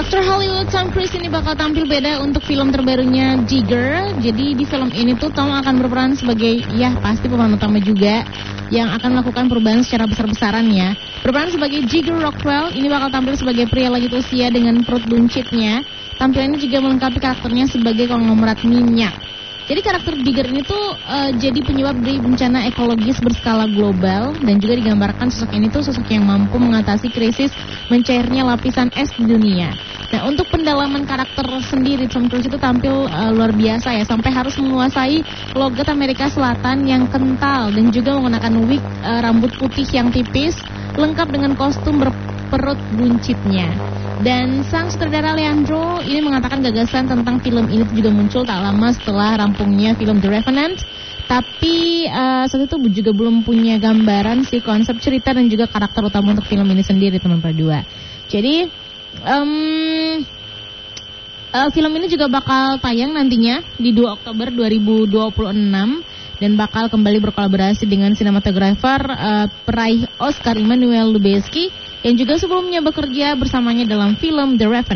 Aktor Hollywood Tom Cruise ini bakal tampil beda untuk film terbarunya Jigger. Jadi di film ini tuh Tom akan berperan sebagai, ya pasti pemeran utama juga, yang akan melakukan perubahan secara besar-besaran ya. Berperan sebagai Jigger Rockwell, ini bakal tampil sebagai pria lanjut usia dengan perut buncitnya. Tampilannya juga melengkapi karakternya sebagai konglomerat minyak. Jadi karakter Jigger ini tuh jadi penyebab dari bencana ekologis berskala global, dan juga digambarkan sosok ini tuh sosok yang mampu mengatasi krisis mencairnya lapisan es di dunia. Nah, untuk pendalaman karakter sendiri, Tom Cruise itu tampil luar biasa ya, sampai harus menguasai logat Amerika Selatan yang kental dan juga menggunakan wig rambut putih yang tipis, lengkap dengan kostum berperut buncitnya. Dan sang sutradara Leandro ini mengatakan gagasan tentang film ini juga muncul tak lama setelah rampungnya film The Revenant. Tapi saat itu juga belum punya gambaran sih konsep cerita dan juga karakter utama untuk film ini sendiri, teman berdua. Jadi film ini juga bakal tayang nantinya di 2 Oktober 2026 dan bakal kembali berkolaborasi dengan sinematografer peraih Oscar Emmanuel Lubezki yang juga sebelumnya bekerja bersamanya dalam film The Revenant.